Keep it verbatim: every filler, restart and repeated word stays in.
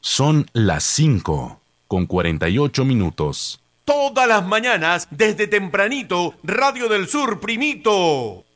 Son las cinco con cuarenta y ocho minutos. Todas las mañanas, desde tempranito, Radio del Sur, primito.